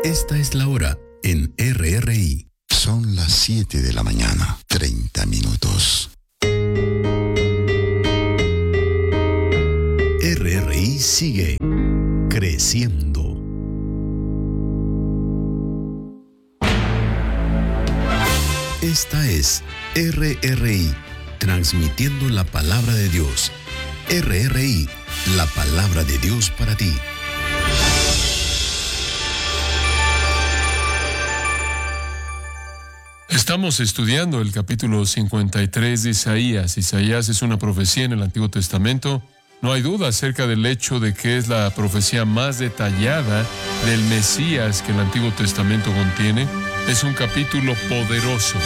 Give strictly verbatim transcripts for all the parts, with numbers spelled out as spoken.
Esta es la hora en R R I. Son las siete de la mañana, treinta minutos. R R I sigue creciendo. Esta es R R I, transmitiendo la palabra de Dios. R R I, la palabra de Dios para ti. Estamos estudiando el capítulo cincuenta y tres de Isaías. Isaías es una profecía en el Antiguo Testamento. No hay duda acerca del hecho de que es la profecía más detallada del Mesías que el Antiguo Testamento contiene. Es un capítulo poderoso.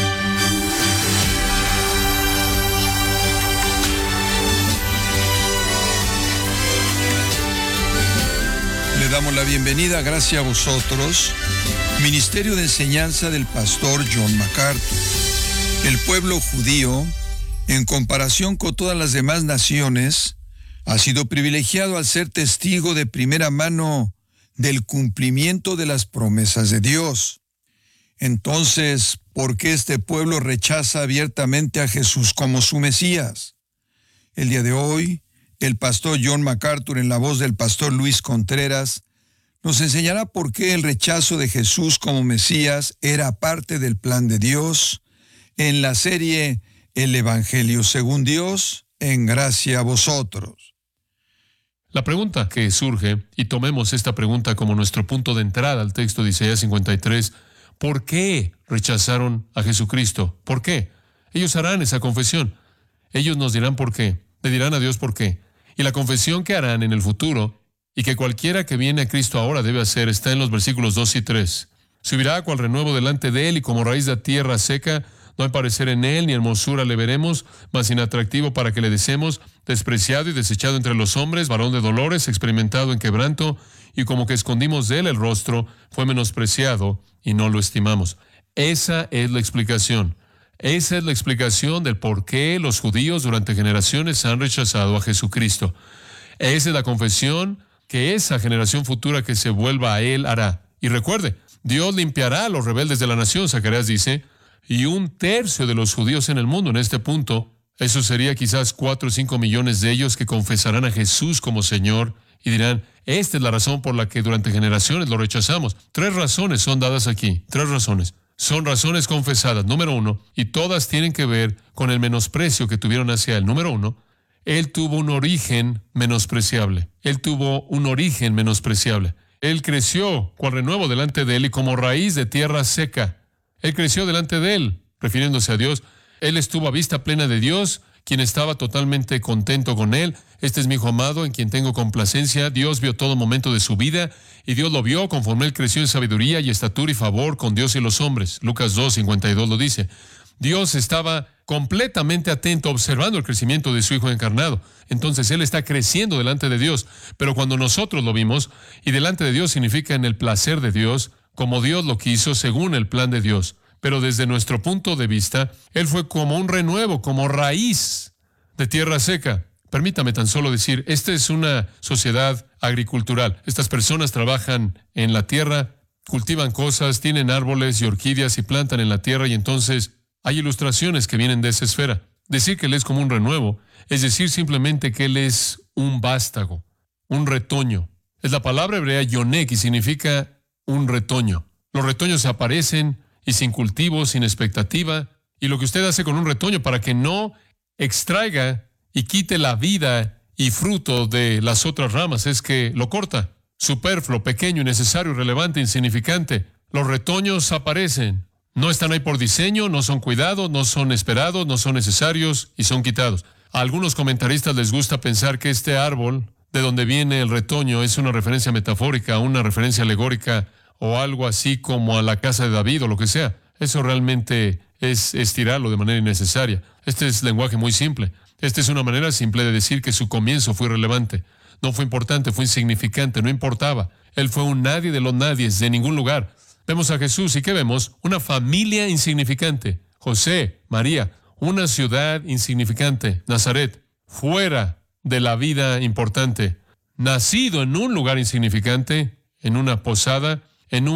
Le damos la bienvenida, gracias a vosotros, Ministerio de Enseñanza del Pastor John MacArthur. El pueblo judío, en comparación con todas las demás naciones, ha sido privilegiado al ser testigo de primera mano del cumplimiento de las promesas de Dios. Entonces, ¿por qué este pueblo rechaza abiertamente a Jesús como su Mesías? El día de hoy, el pastor John MacArthur, en la voz del pastor Luis Contreras, nos enseñará por qué el rechazo de Jesús como Mesías era parte del plan de Dios en la serie El Evangelio según Dios, en gracia a vosotros. La pregunta que surge, y tomemos esta pregunta como nuestro punto de entrada al texto de Isaías cincuenta y tres, ¿por qué rechazaron a Jesucristo? ¿Por qué? Ellos harán esa confesión. Ellos nos dirán por qué. Le dirán a Dios por qué. Y la confesión que harán en el futuro, y que cualquiera que viene a Cristo ahora debe hacer, está en los versículos dos y tres. Subirá cual renuevo delante de él, y como raíz de tierra seca, no hay parecer en él, ni hermosura le veremos, mas inatractivo para que le deseemos, despreciado y desechado entre los hombres, varón de dolores, experimentado en quebranto, y como que escondimos de él el rostro, fue menospreciado, y no lo estimamos. Esa es la explicación. Esa es la explicación del por qué los judíos durante generaciones han rechazado a Jesucristo. Esa es la confesión que esa generación futura que se vuelva a él hará. Y recuerde, Dios limpiará a los rebeldes de la nación, Zacarías dice, y un tercio de los judíos en el mundo en este punto, eso sería quizás cuatro o cinco millones de ellos que confesarán a Jesús como Señor y dirán, esta es la razón por la que durante generaciones lo rechazamos. Tres razones son dadas aquí, tres razones. Son razones confesadas, número uno, y todas tienen que ver con el menosprecio que tuvieron hacia él. Número uno, él tuvo un origen menospreciable. Él tuvo un origen menospreciable. Él creció cual renuevo delante de él y como raíz de tierra seca. Él creció delante de él, refiriéndose a Dios. Él estuvo a vista plena de Dios, quien estaba totalmente contento con él. Este es mi hijo amado, en quien tengo complacencia. Dios vio todo momento de su vida, y Dios lo vio conforme él creció en sabiduría y estatura y favor con Dios y los hombres. Lucas dos, cincuenta y dos lo dice. Dios estaba completamente atento, observando el crecimiento de su Hijo encarnado. Entonces, Él está creciendo delante de Dios. Pero cuando nosotros lo vimos, y delante de Dios significa en el placer de Dios, como Dios lo quiso, según el plan de Dios. Pero desde nuestro punto de vista, Él fue como un renuevo, como raíz de tierra seca. Permítame tan solo decir, esta es una sociedad agricultural. Estas personas trabajan en la tierra, cultivan cosas, tienen árboles y orquídeas y plantan en la tierra, y entonces hay ilustraciones que vienen de esa esfera. Decir que Él es como un renuevo es decir simplemente que Él es un vástago, un retoño. Es la palabra hebrea yonek y significa un retoño. Los retoños aparecen y sin cultivo, sin expectativa. Y lo que usted hace con un retoño para que no extraiga y quite la vida y fruto de las otras ramas es que lo corta. Superfluo, pequeño, innecesario, irrelevante, insignificante. Los retoños aparecen. No están ahí por diseño, no son cuidados, no son esperados, no son necesarios y son quitados. A algunos comentaristas les gusta pensar que este árbol, de donde viene el retoño, es una referencia metafórica, una referencia alegórica o algo así como a la casa de David o lo que sea. Eso realmente es estirarlo de manera innecesaria. Este es lenguaje muy simple. Esta es una manera simple de decir que su comienzo fue irrelevante. No fue importante, fue insignificante, no importaba. Él fue un nadie de los nadies, de ningún lugar. Vemos a Jesús y ¿qué vemos? Una familia insignificante. José, María, una ciudad insignificante. Nazaret, fuera de la vida importante. Nacido en un lugar insignificante, en una posada, en un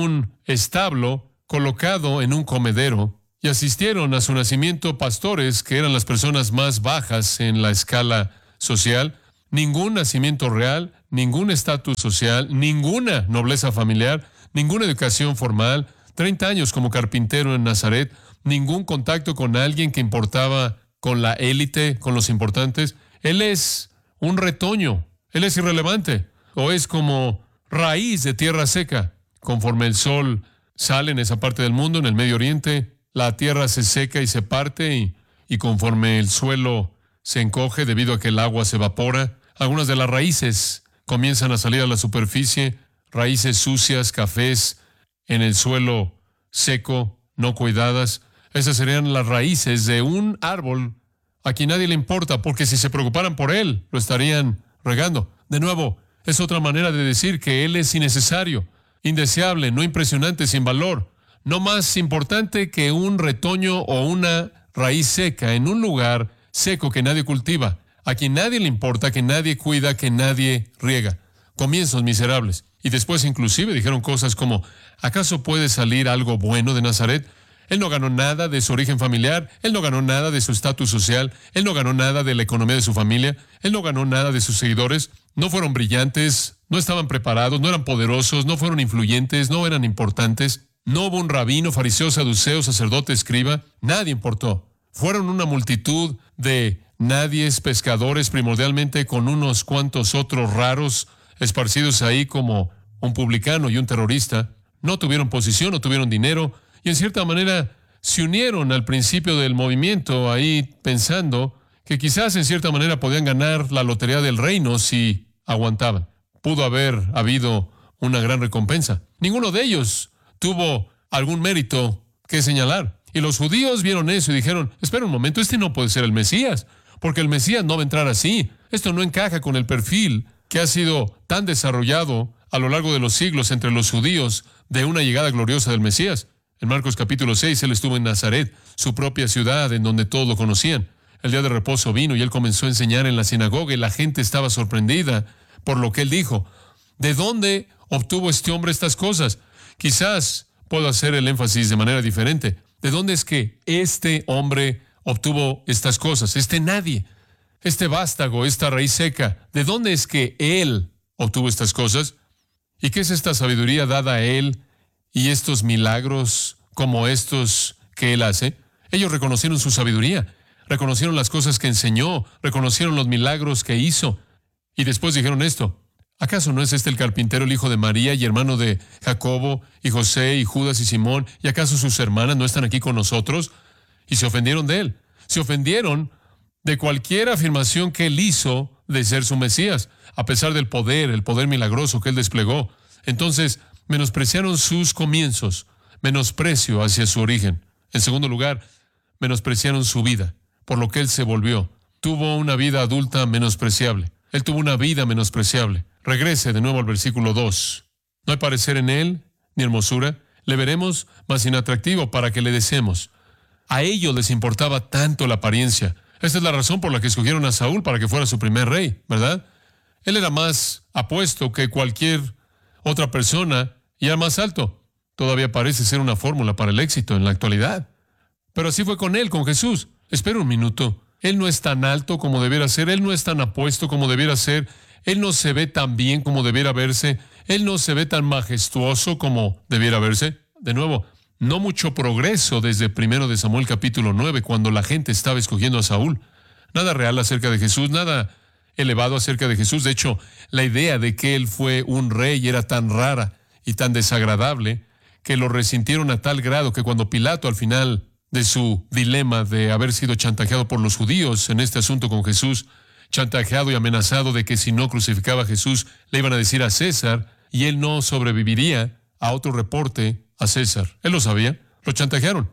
establo colocado en un comedero, y asistieron a su nacimiento pastores que eran las personas más bajas en la escala social. Ningún nacimiento real, ningún estatus social, ninguna nobleza familiar, ninguna educación formal, treinta años como carpintero en Nazaret, ningún contacto con alguien que importaba con la élite, con los importantes. Él es un retoño, él es irrelevante, o es como raíz de tierra seca. Conforme el sol sale en esa parte del mundo, en el Medio Oriente, la tierra se seca y se parte, y, y conforme el suelo se encoge debido a que el agua se evapora, algunas de las raíces comienzan a salir a la superficie, raíces sucias, cafés, en el suelo seco, no cuidadas. Esas serían las raíces de un árbol a quien nadie le importa, porque si se preocuparan por él, lo estarían regando. De nuevo, es otra manera de decir que él es innecesario, indeseable, no impresionante, sin valor, no más importante que un retoño o una raíz seca en un lugar seco que nadie cultiva, a quien nadie le importa, que nadie cuida, que nadie riega. Comienzos miserables. Y después inclusive dijeron cosas como, ¿acaso puede salir algo bueno de Nazaret? Él no ganó nada de su origen familiar, él no ganó nada de su estatus social, él no ganó nada de la economía de su familia, él no ganó nada de sus seguidores, no fueron brillantes, no estaban preparados, no eran poderosos, no fueron influyentes, no eran importantes, no hubo un rabino, fariseo, saduceo, sacerdote, escriba, nadie importó. Fueron una multitud de nadies, pescadores, primordialmente con unos cuantos otros raros esparcidos ahí como un publicano y un terrorista. No tuvieron posición, no tuvieron dinero, y en cierta manera se unieron al principio del movimiento ahí pensando que quizás en cierta manera podían ganar la lotería del reino si aguantaban. Pudo haber habido una gran recompensa. Ninguno de ellos tuvo algún mérito que señalar. Y los judíos vieron eso y dijeron, espera un momento, este no puede ser el Mesías, porque el Mesías no va a entrar así. Esto no encaja con el perfil que ha sido tan desarrollado a lo largo de los siglos entre los judíos de una llegada gloriosa del Mesías. En Marcos capítulo seis, él estuvo en Nazaret, su propia ciudad en donde todos lo conocían. El día de reposo vino y él comenzó a enseñar en la sinagoga y la gente estaba sorprendida por lo que él dijo. ¿De dónde obtuvo este hombre estas cosas? Quizás puedo hacer el énfasis de manera diferente. ¿De dónde es que este hombre obtuvo estas cosas? Este nadie, este vástago, esta raíz seca. ¿De dónde es que él obtuvo estas cosas? ¿Y qué es esta sabiduría dada a él y estos milagros como estos que él hace? Ellos reconocieron su sabiduría, reconocieron las cosas que enseñó, reconocieron los milagros que hizo. Y después dijeron esto, ¿acaso no es este el carpintero, el hijo de María y hermano de Jacobo y José y Judas y Simón? ¿Y acaso sus hermanas no están aquí con nosotros? Y se ofendieron de él. Se ofendieron de cualquier afirmación que él hizo de ser su Mesías, a pesar del poder, el poder milagroso que él desplegó. Entonces, menospreciaron sus comienzos, menosprecio hacia su origen. En segundo lugar, menospreciaron su vida, por lo que él se volvió. Tuvo una vida adulta menospreciable. Él tuvo una vida menospreciable. Regrese de nuevo al versículo dos. No hay parecer en él, ni hermosura. Le veremos más inatractivo para que le deseemos. A ellos les importaba tanto la apariencia. Esta es la razón por la que escogieron a Saúl para que fuera su primer rey, ¿verdad? Él era más apuesto que cualquier otra persona y era más alto. Todavía parece ser una fórmula para el éxito en la actualidad. Pero así fue con él, con Jesús. Espera un minuto. Él no es tan alto como debiera ser. Él no es tan apuesto como debiera ser. Él no se ve tan bien como debiera verse. Él no se ve tan majestuoso como debiera verse. De nuevo, no mucho progreso desde primero de Samuel capítulo nueve, cuando la gente estaba escogiendo a Saúl. Nada real acerca de Jesús, nada elevado acerca de Jesús. De hecho, la idea de que él fue un rey era tan rara y tan desagradable que lo resintieron a tal grado que cuando Pilato, al final de su dilema de haber sido chantajeado por los judíos en este asunto con Jesús, chantajeado y amenazado de que si no crucificaba a Jesús, le iban a decir a César y él no sobreviviría a otro reporte a César. Él lo sabía, lo chantajearon.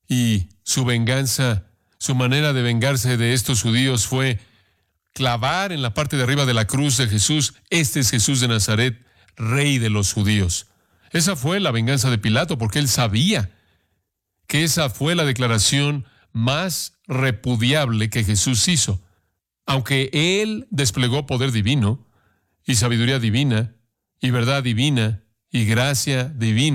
Y su venganza, su manera de vengarse de estos judíos fue clavar en la parte de arriba de la cruz de Jesús, este es Jesús de Nazaret, rey de los judíos. Esa fue la venganza de Pilato, porque él sabía que esa fue la declaración más repudiable que Jesús hizo. Aunque él desplegó poder divino, y sabiduría divina, y verdad divina, y gracia divina,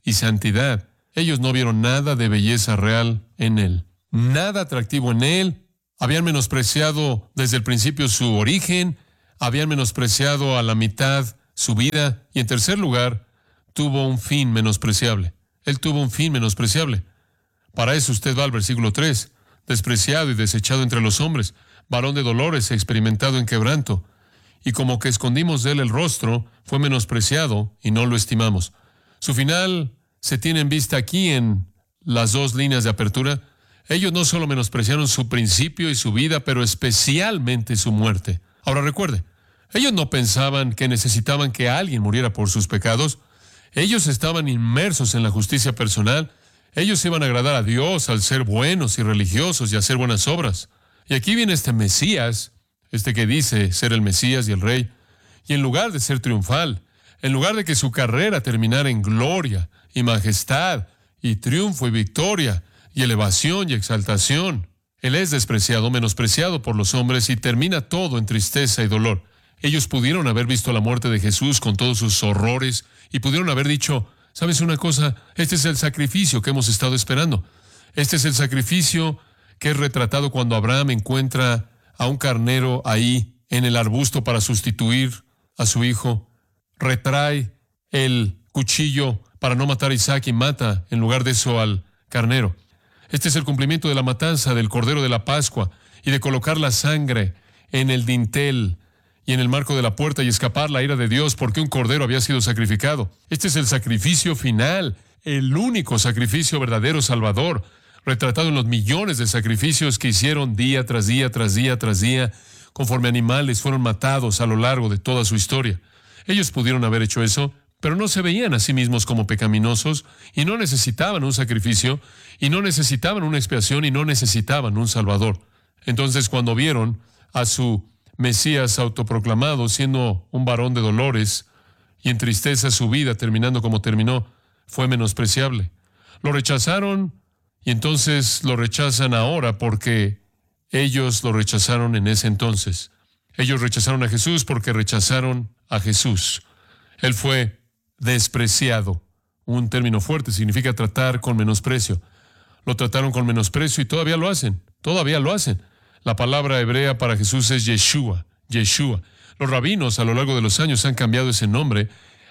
y santidad. Ellos no vieron nada de belleza real en él, nada atractivo en él. Habían menospreciado desde el principio su origen, habían menospreciado a la mitad su vida, y en tercer lugar, tuvo un fin menospreciable. Él tuvo un fin menospreciable. Para eso usted va al versículo tres. Despreciado y desechado entre los hombres, varón de dolores, experimentado en quebranto. Y como que escondimos de él el rostro, fue menospreciado y no lo estimamos. Su final se tiene en vista aquí en las dos líneas de apertura. Ellos no solo menospreciaron su principio y su vida, pero especialmente su muerte. Ahora recuerde, ellos no pensaban que necesitaban que alguien muriera por sus pecados. Ellos estaban inmersos en la justicia personal. Ellos iban a agradar a Dios al ser buenos y religiosos y hacer buenas obras. Y aquí viene este Mesías, este que dice ser el Mesías y el Rey, y en lugar de ser triunfal, en lugar de que su carrera terminara en gloria y majestad y triunfo y victoria y elevación y exaltación, él es despreciado, menospreciado por los hombres y termina todo en tristeza y dolor. Ellos pudieron haber visto la muerte de Jesús con todos sus horrores y pudieron haber dicho, ¿sabes una cosa? Este es el sacrificio que hemos estado esperando. Este es el sacrificio que es retratado cuando Abraham encuentra a un carnero ahí en el arbusto para sustituir a su hijo. Retrae el cuchillo para no matar a Isaac y mata en lugar de eso al carnero. Este es el cumplimiento de la matanza del Cordero de la Pascua y de colocar la sangre en el dintel y en el marco de la puerta y escapar la ira de Dios porque un cordero había sido sacrificado. Este es el sacrificio final, el único sacrificio verdadero salvador, retratado en los millones de sacrificios que hicieron día tras día, tras día, tras día, conforme animales fueron matados a lo largo de toda su historia. Ellos pudieron haber hecho eso, pero no se veían a sí mismos como pecaminosos y no necesitaban un sacrificio y no necesitaban una expiación y no necesitaban un salvador. Entonces, cuando vieron a su Mesías autoproclamado siendo un varón de dolores y en tristeza su vida terminando como terminó, fue menospreciable. Lo rechazaron y entonces lo rechazan ahora porque ellos lo rechazaron en ese entonces. Ellos rechazaron a Jesús porque rechazaron a Jesús. Él fue despreciado. Un término fuerte, significa tratar con menosprecio. Lo trataron con menosprecio y todavía lo hacen. Todavía lo hacen. La palabra hebrea para Jesús es Yeshua. Yeshua. Los rabinos a lo largo de los años han cambiado ese nombre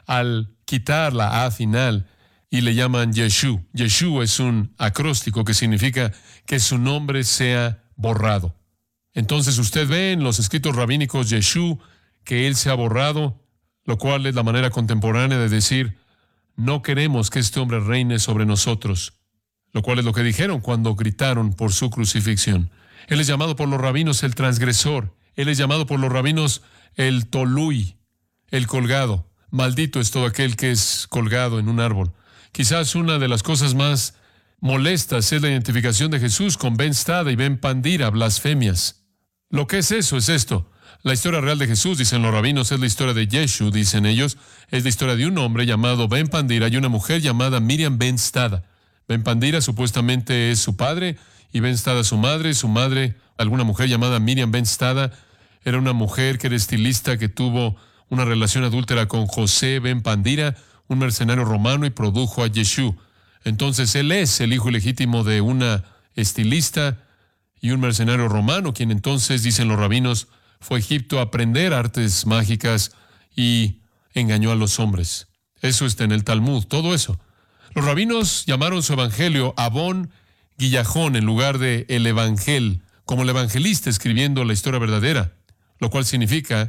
al quitar la A final y le llaman Yeshua. Yeshua es un acróstico que significa que su nombre sea borrado. Entonces usted ve en los escritos rabínicos Yeshua que él se ha borrado, lo cual es la manera contemporánea de decir, no queremos que este hombre reine sobre nosotros, lo cual es lo que dijeron cuando gritaron por su crucifixión. Él es llamado por los rabinos el transgresor. Él es llamado por los rabinos el tolui, el colgado. Maldito es todo aquel que es colgado en un árbol. Quizás una de las cosas más molestas es la identificación de Jesús con Ben Stada y Ben Pandira, blasfemias. Lo que es eso es esto. La historia real de Jesús, dicen los rabinos, es la historia de Yeshua, dicen ellos. Es la historia de un hombre llamado Ben Pandira y una mujer llamada Miriam Ben Stada. Ben Pandira supuestamente es su padre y Ben Stada su madre. Su madre, alguna mujer llamada Miriam Ben Stada, era una mujer que era estilista que tuvo una relación adúltera con José Ben Pandira, un mercenario romano, y produjo a Yeshua. Entonces él es el hijo ilegítimo de una estilista y un mercenario romano, quien entonces, dicen los rabinos, fue a Egipto a aprender artes mágicas y engañó a los hombres. Eso está en el Talmud, todo eso. Los rabinos llamaron su evangelio Abón Guillajón en lugar de el Evangel, como el evangelista escribiendo la historia verdadera, lo cual significa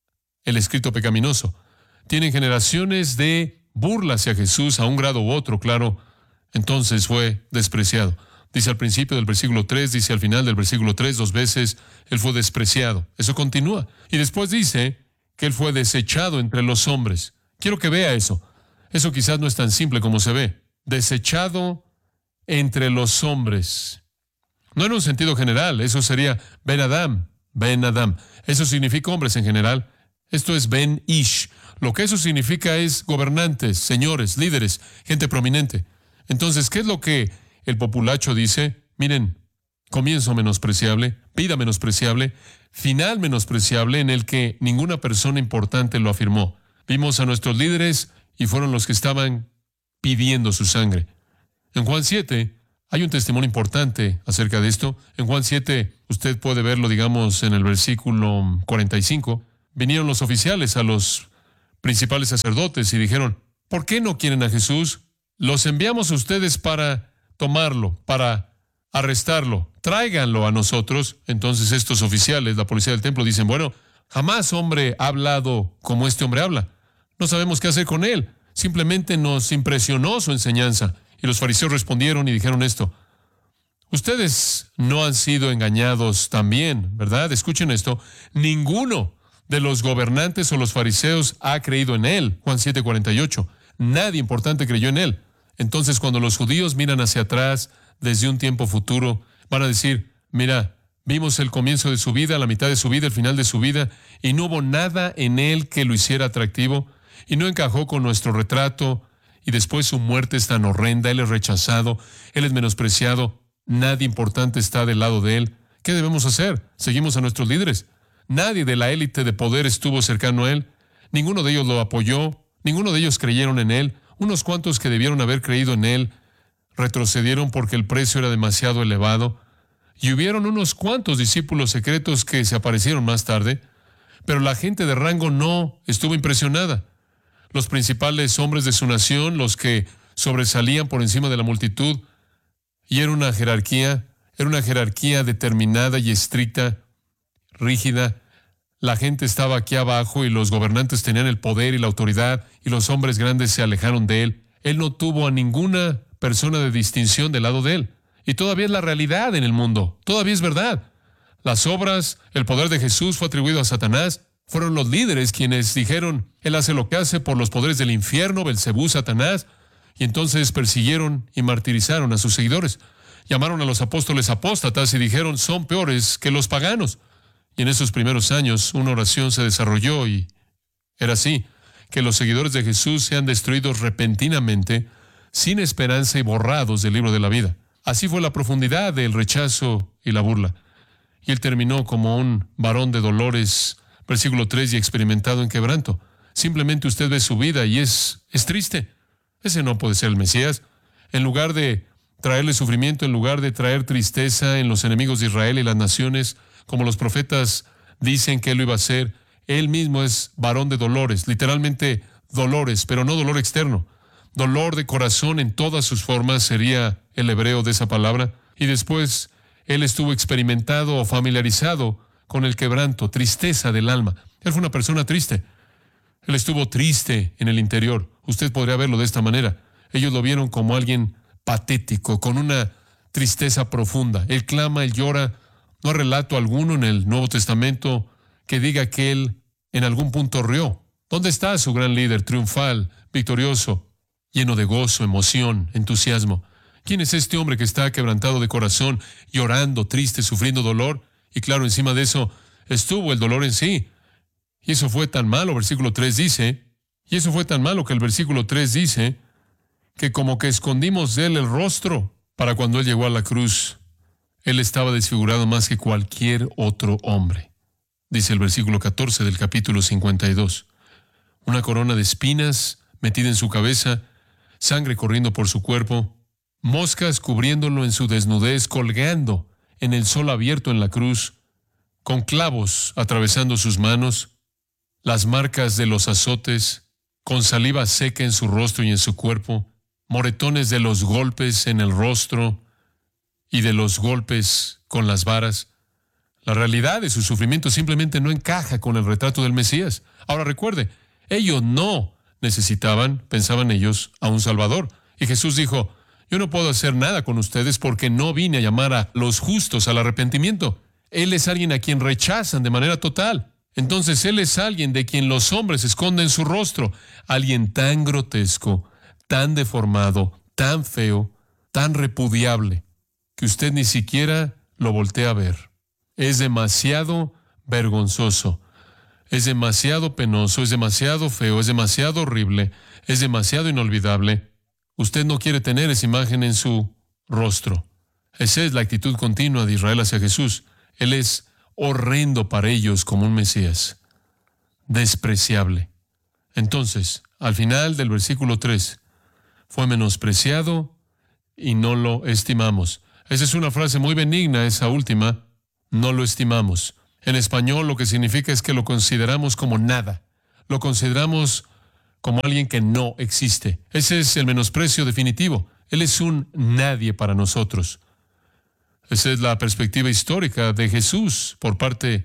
el escrito pecaminoso. Tienen generaciones de burla hacia Jesús a un grado u otro, claro. Entonces fue despreciado. Dice al principio del versículo tres, dice al final del versículo tres, dos veces, él fue despreciado. Eso continúa. Y después dice que él fue desechado entre los hombres. Quiero que vea eso. Eso quizás no es tan simple como se ve. Desechado entre los hombres. No en un sentido general. Eso sería Ben Adam. Ben Adam. Eso significa hombres en general. Esto es Ben Ish. Lo que eso significa es gobernantes, señores, líderes, gente prominente. Entonces, ¿qué es lo que el populacho dice? Miren, comienzo menospreciable, vida menospreciable, final menospreciable en el que ninguna persona importante lo afirmó. Vimos a nuestros líderes y fueron los que estaban pidiendo su sangre. En Juan siete hay un testimonio importante acerca de esto. En Juan siete, usted puede verlo, digamos, en el versículo cuarenta y cinco. Vinieron los oficiales a los principales sacerdotes y dijeron, ¿por qué no quieren a Jesús? Los enviamos a ustedes para tomarlo, para arrestarlo. Tráiganlo a nosotros. Entonces estos oficiales, la policía del templo, dicen, bueno, jamás hombre ha hablado como este hombre habla. No sabemos qué hacer con él. Simplemente nos impresionó su enseñanza. Y los fariseos respondieron y dijeron esto, ustedes no han sido engañados también, ¿verdad? Escuchen esto, ninguno de los gobernantes o los fariseos ha creído en él. Juan siete cuarenta y ocho. Nadie importante creyó en él. Entonces, cuando los judíos miran hacia atrás desde un tiempo futuro, van a decir, mira, vimos el comienzo de su vida, la mitad de su vida, el final de su vida, y no hubo nada en él que lo hiciera atractivo, y no encajó con nuestro retrato, y después su muerte es tan horrenda, él es rechazado, él es menospreciado, nadie importante está del lado de él. ¿Qué debemos hacer? Seguimos a nuestros líderes. Nadie de la élite de poder estuvo cercano a él, ninguno de ellos lo apoyó, ninguno de ellos creyeron en él, unos cuantos que debieron haber creído en él retrocedieron porque el precio era demasiado elevado, y hubieron unos cuantos discípulos secretos que se aparecieron más tarde, pero la gente de rango no estuvo impresionada. Los principales hombres de su nación, los que sobresalían por encima de la multitud, y era una jerarquía, era una jerarquía determinada y estricta, rígida. La gente estaba aquí abajo y los gobernantes tenían el poder y la autoridad, y los hombres grandes se alejaron de él. Él no tuvo a ninguna persona de distinción del lado de él. Y todavía es la realidad en el mundo, todavía es verdad. Las obras, el poder de Jesús fue atribuido a Satanás. Fueron los líderes quienes dijeron, él hace lo que hace por los poderes del infierno, Belcebú, Satanás, y entonces persiguieron y martirizaron a sus seguidores. Llamaron a los apóstoles apóstatas y dijeron, son peores que los paganos. Y en esos primeros años una oración se desarrolló y era así, que los seguidores de Jesús sean destruidos repentinamente, sin esperanza y borrados del libro de la vida. Así fue la profundidad del rechazo y la burla. Y él terminó como un varón de dolores, versículo tres, y experimentado en quebranto. Simplemente usted ve su vida y es, es triste. Ese no puede ser el Mesías. En lugar de traerle sufrimiento, en lugar de traer tristeza en los enemigos de Israel y las naciones, como los profetas dicen que él lo iba a hacer, él mismo es varón de dolores, literalmente dolores, pero no dolor externo. Dolor de corazón en todas sus formas sería el hebreo de esa palabra. Y después él estuvo experimentado o familiarizado con el quebranto, tristeza del alma. Él fue una persona triste. Él estuvo triste en el interior. Usted podría verlo de esta manera. Ellos lo vieron como alguien patético, con una tristeza profunda. Él clama, él llora. No hay relato alguno en el Nuevo Testamento que diga que él en algún punto rió. ¿Dónde está su gran líder, triunfal, victorioso, lleno de gozo, emoción, entusiasmo? ¿Quién es este hombre que está quebrantado de corazón, llorando, triste, sufriendo dolor? Y claro, encima de eso estuvo el dolor en sí. Y eso fue tan malo, versículo tres dice, y eso fue tan malo que el versículo tres dice, que como que escondimos de él el rostro, para cuando él llegó a la cruz, él estaba desfigurado más que cualquier otro hombre. Dice el versículo catorce del capítulo cincuenta y dos. Una corona de espinas metida en su cabeza, sangre corriendo por su cuerpo, moscas cubriéndolo en su desnudez, colgando en el sol abierto en la cruz, con clavos atravesando sus manos, las marcas de los azotes, con saliva seca en su rostro y en su cuerpo, moretones de los golpes en el rostro y de los golpes con las varas. La realidad de su sufrimiento simplemente no encaja con el retrato del Mesías. Ahora recuerde, ellos no necesitaban, pensaban ellos, a un Salvador. Y Jesús dijo, yo no puedo hacer nada con ustedes porque no vine a llamar a los justos al arrepentimiento. Él es alguien a quien rechazan de manera total. Entonces Él es alguien de quien los hombres esconden su rostro. Alguien tan grotesco, tan deformado, tan feo, tan repudiable, que usted ni siquiera lo voltea a ver. Es demasiado vergonzoso. Es demasiado penoso, es demasiado feo, es demasiado horrible, es demasiado inolvidable. Usted no quiere tener esa imagen en su rostro. Esa es la actitud continua de Israel hacia Jesús. Él es horrendo para ellos como un Mesías, despreciable. Entonces, al final del versículo tres, fue menospreciado y no lo estimamos. Esa es una frase muy benigna, esa última, no lo estimamos. En español lo que significa es que lo consideramos como nada. Lo consideramos como alguien que no existe. Ese es el menosprecio definitivo. Él es un nadie para nosotros. Esa es la perspectiva histórica de Jesús por parte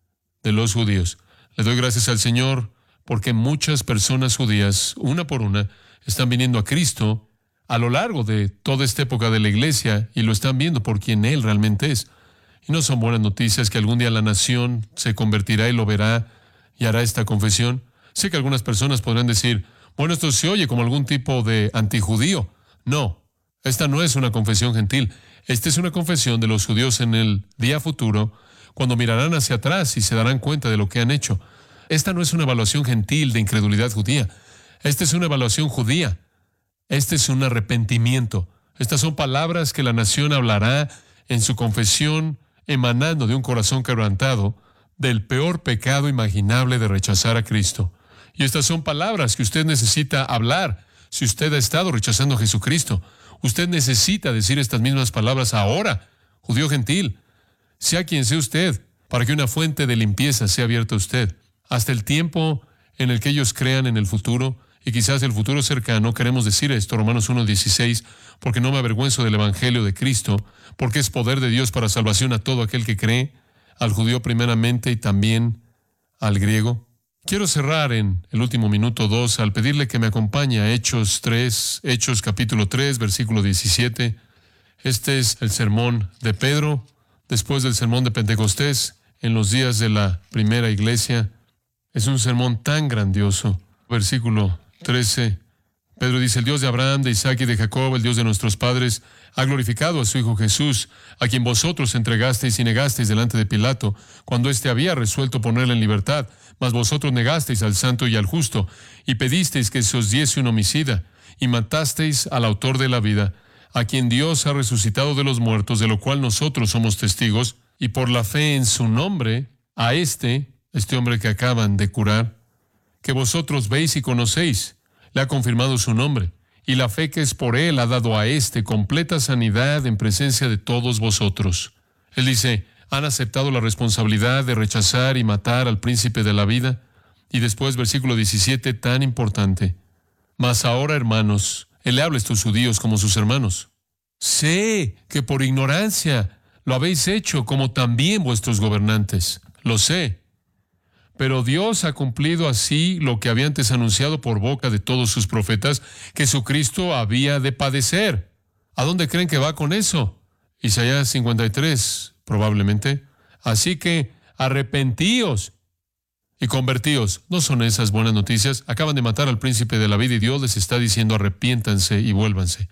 de los judíos. Le doy gracias al Señor porque muchas personas judías, una por una, están viniendo a Cristo a lo largo de toda esta época de la iglesia y lo están viendo por quien Él realmente es. Y no son buenas noticias que algún día la nación se convertirá y lo verá y hará esta confesión. Sé que algunas personas podrán decir, bueno, esto se oye como algún tipo de antijudío. No, esta no es una confesión gentil. Esta es una confesión de los judíos en el día futuro, cuando mirarán hacia atrás y se darán cuenta de lo que han hecho. Esta no es una evaluación gentil de incredulidad judía. Esta es una evaluación judía. Este es un arrepentimiento. Estas son palabras que la nación hablará en su confesión, emanando de un corazón quebrantado del peor pecado imaginable de rechazar a Cristo. Y estas son palabras que usted necesita hablar si usted ha estado rechazando a Jesucristo. Usted necesita decir estas mismas palabras ahora, judío gentil, sea quien sea usted, para que una fuente de limpieza sea abierta a usted. Hasta el tiempo en el que ellos crean en el futuro, y quizás el futuro cercano, queremos decir esto, Romanos uno dieciséis, porque no me avergüenzo del Evangelio de Cristo, porque es poder de Dios para salvación a todo aquel que cree, al judío primeramente y también al griego. Quiero cerrar en el último minuto dos al pedirle que me acompañe a Hechos tres, Hechos capítulo tres, versículo diecisiete. Este es el sermón de Pedro, después del sermón de Pentecostés, en los días de la primera iglesia. Es un sermón tan grandioso. Versículo trece. Pedro dice, el Dios de Abraham, de Isaac y de Jacob, el Dios de nuestros padres, ha glorificado a su Hijo Jesús, a quien vosotros entregasteis y negasteis delante de Pilato, cuando éste había resuelto ponerle en libertad. Mas vosotros negasteis al santo y al justo, y pedisteis que se os diese un homicida, y matasteis al autor de la vida, a quien Dios ha resucitado de los muertos, de lo cual nosotros somos testigos, y por la fe en su nombre, a este, este hombre que acaban de curar, que vosotros veis y conocéis, le ha confirmado su nombre, y la fe que es por él ha dado a éste completa sanidad en presencia de todos vosotros. Él dice, han aceptado la responsabilidad de rechazar y matar al príncipe de la vida. Y después, versículo diecisiete, tan importante. Mas ahora, hermanos, él le habla a estos judíos como sus hermanos. Sé que por ignorancia lo habéis hecho como también vuestros gobernantes. Lo sé. Pero Dios ha cumplido así lo que había antes anunciado por boca de todos sus profetas, que su Cristo había de padecer. ¿A dónde creen que va con eso? Isaías cincuenta y tres, probablemente. Así que arrepentíos y convertíos. ¿No son esas buenas noticias? Acaban de matar al príncipe de la vida y Dios les está diciendo arrepiéntanse y vuélvanse.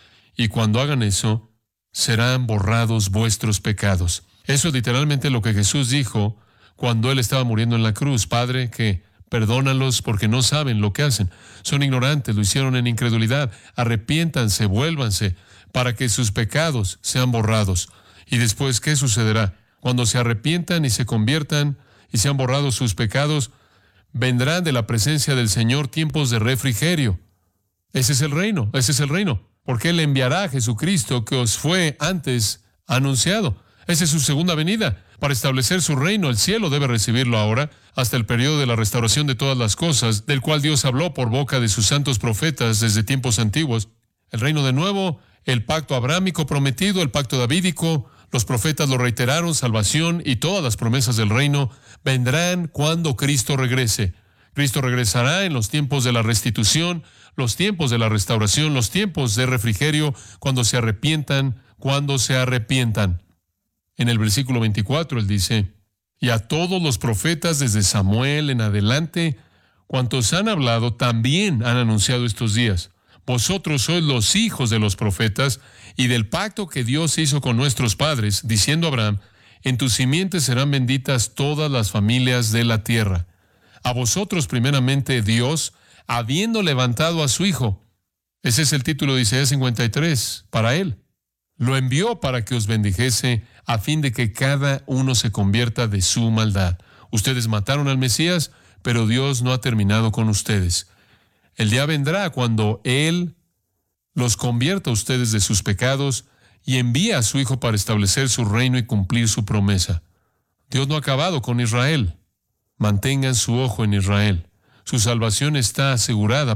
Y cuando hagan eso, serán borrados vuestros pecados. Eso es literalmente lo que Jesús dijo cuando Él estaba muriendo en la cruz. Padre, que perdónalos porque no saben lo que hacen. Son ignorantes, lo hicieron en incredulidad. Arrepiéntanse, vuélvanse, para que sus pecados sean borrados. Y después, ¿qué sucederá? Cuando se arrepientan y se conviertan y sean borrados sus pecados, vendrán de la presencia del Señor tiempos de refrigerio. Ese es el reino, ese es el reino. Porque Él enviará a Jesucristo que os fue antes anunciado. Esa es su segunda venida. Para establecer su reino, el cielo debe recibirlo ahora, hasta el periodo de la restauración de todas las cosas, del cual Dios habló por boca de sus santos profetas desde tiempos antiguos. El reino de nuevo, el pacto abrámico prometido, el pacto davídico, los profetas lo reiteraron, salvación y todas las promesas del reino vendrán cuando Cristo regrese. Cristo regresará en los tiempos de la restitución, los tiempos de la restauración, los tiempos de refrigerio, cuando se arrepientan, cuando se arrepientan. En el versículo veinticuatro, Él dice, y a todos los profetas desde Samuel en adelante, cuantos han hablado, también han anunciado estos días. Vosotros sois los hijos de los profetas y del pacto que Dios hizo con nuestros padres, diciendo a Abraham, en tus simientes serán benditas todas las familias de la tierra. A vosotros primeramente Dios, habiendo levantado a su Hijo. Ese es el título de Isaías cincuenta y tres, para Él. Lo envió para que os bendijese, a fin de que cada uno se convierta de su maldad. Ustedes mataron al Mesías, pero Dios no ha terminado con ustedes. El día vendrá cuando Él los convierta a ustedes de sus pecados y envía a su Hijo para establecer su reino y cumplir su promesa. Dios no ha acabado con Israel. Mantengan su ojo en Israel. Su salvación está asegurada